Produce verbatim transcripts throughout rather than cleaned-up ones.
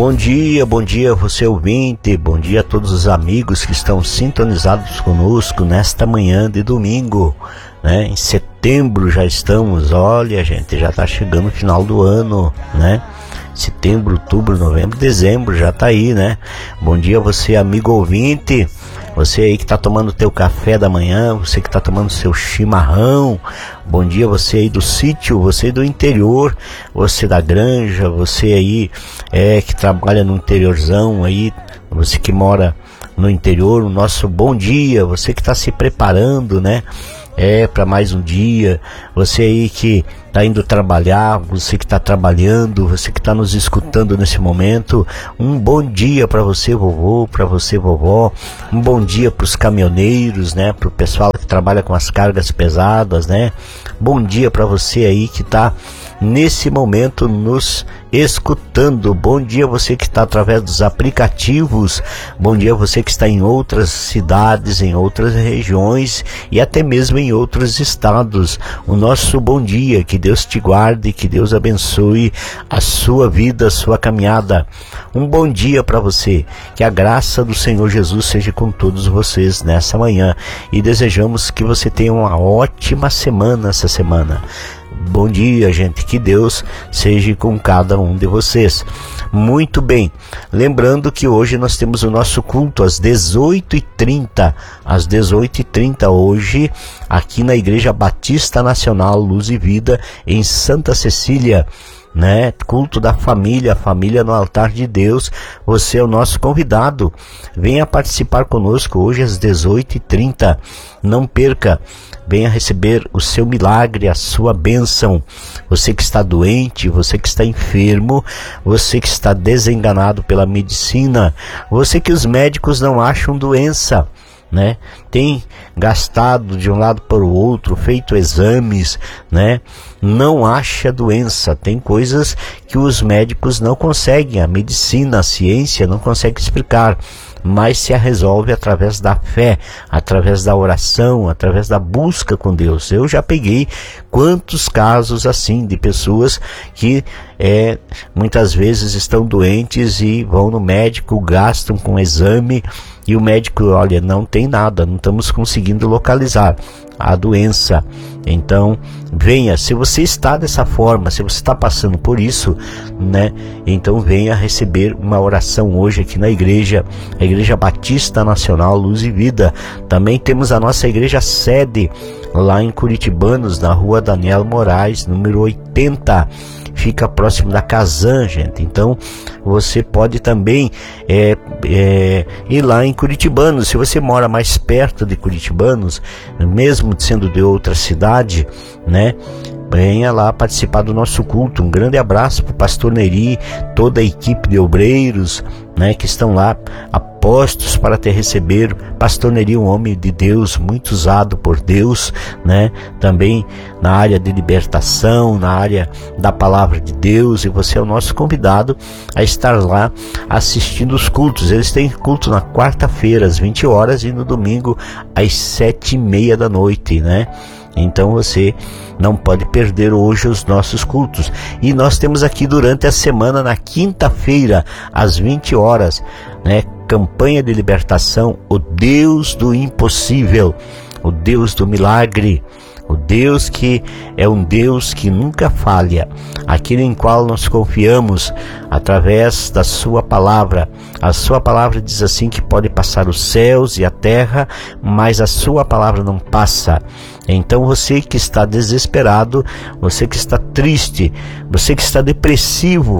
Bom dia, bom dia você ouvinte, bom dia a todos os amigos que estão sintonizados conosco nesta manhã de domingo, né? Em setembro já estamos, olha gente, já está chegando o final do ano, né? Setembro, outubro, novembro, dezembro já está aí, né? Bom dia você amigo ouvinte, você aí que está tomando teu café da manhã, você que está tomando seu chimarrão, bom dia você aí do sítio, você do interior, você da granja, você aí é, que trabalha no interiorzão aí, você que mora no interior, o nosso bom dia, você que está se preparando, né? É, para mais um dia, você aí que está indo trabalhar, você que está trabalhando, você que está nos escutando nesse momento, um bom dia para você vovô, para você vovó, um bom dia para os caminhoneiros, né, para o pessoal que trabalha com as cargas pesadas, né, bom dia para você aí que está nesse momento nos escutando, bom dia você que está através dos aplicativos, bom dia você que está em outras cidades, em outras regiões e até mesmo em outros estados, o nosso bom dia, que Deus te guarde, que Deus abençoe a sua vida, a sua caminhada, um bom dia para você, que a graça do Senhor Jesus seja com todos vocês nessa manhã e desejamos que você tenha uma ótima semana essa semana. Bom dia, gente, que Deus seja com cada um de vocês. Muito bem, lembrando que hoje nós temos o nosso culto às dezoito e trinta, às dezoito e trinta hoje, aqui na Igreja Batista Nacional Luz e Vida, em Santa Cecília, né? Culto da família, família no altar de Deus. Você é o nosso convidado, venha participar conosco hoje às dezoito e trinta, não perca, venha receber o seu milagre, a sua bênção. Você que está doente, você que está enfermo, você que está desenganado pela medicina, você que os médicos não acham doença, né? Tem gastado de um lado para o outro, feito exames, né? Não acha doença. Tem coisas que os médicos não conseguem, a medicina, a ciência não consegue explicar, mas se a resolve através da fé, através da oração, através da busca com Deus. Eu já peguei quantos casos assim de pessoas que é, muitas vezes estão doentes e vão no médico, gastam com exame e o médico, olha, não tem nada, não estamos conseguindo localizar a doença. Então venha, se você está dessa forma, se você está passando por isso, né, então venha receber uma oração hoje aqui na igreja, a Igreja Batista Nacional Luz e Vida. Também temos a nossa igreja sede lá em Curitibanos, na rua Daniel Moraes, número oitenta, fica próximo da Casan, gente. Então você pode também é, é, ir lá em Curitibanos. Se você mora mais perto de Curitibanos, mesmo sendo de outra cidade, né, venha lá participar do nosso culto. Um grande abraço para o pastor Neri, toda a equipe de obreiros, né, que estão lá apostos para te receber. Pastor Neri, um homem de Deus, muito usado por Deus, né, também na área de libertação, na área da palavra de Deus, e você é o nosso convidado a estar lá assistindo os cultos. Eles têm culto na quarta-feira às vinte horas e no domingo às sete e meia da noite, né? Então você não pode perder hoje os nossos cultos. E nós temos aqui durante a semana, na quinta-feira, às vinte horas, né, campanha de libertação, o Deus do impossível, o Deus do milagre, o Deus que é um Deus que nunca falha, aquele em qual nós confiamos através da sua palavra. A sua palavra diz assim que pode passar os céus e a terra, mas a sua palavra não passa. Então você que está desesperado, você que está triste, você que está depressivo,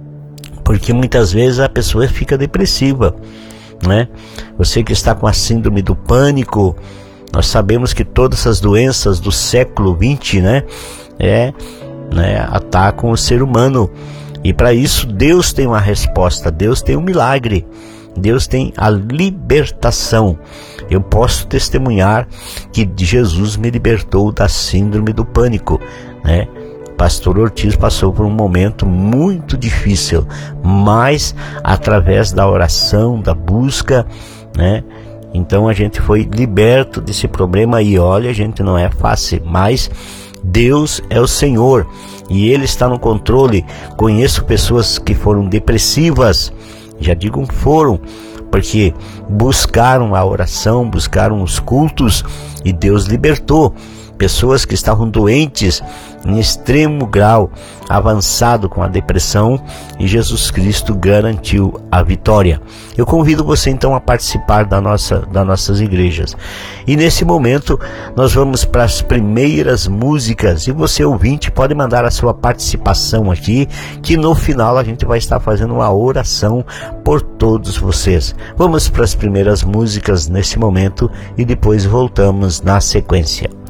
porque muitas vezes a pessoa fica depressiva, né? Você que está com a síndrome do pânico, nós sabemos que todas essas doenças do século vinte, né, é, né, atacam o ser humano. E para isso Deus tem uma resposta, Deus tem um milagre, Deus tem a libertação. Eu posso testemunhar que Jesus me libertou da síndrome do pânico, né? Pastor Ortiz passou por um momento muito difícil, mas através da oração, da busca, né, então a gente foi liberto desse problema. E olha, gente, não é fácil, mas Deus é o Senhor e Ele está no controle. Conheço pessoas que foram depressivas, já digo foram, porque buscaram a oração, buscaram os cultos e Deus libertou. Pessoas que estavam doentes em extremo grau, avançado com a depressão, e Jesus Cristo garantiu a vitória. Eu convido você então a participar da nossa, das nossas igrejas. E nesse momento nós vamos para as primeiras músicas, e você ouvinte pode mandar a sua participação aqui, que no final a gente vai estar fazendo uma oração por todos vocês. Vamos para as primeiras músicas nesse momento e depois voltamos na sequência.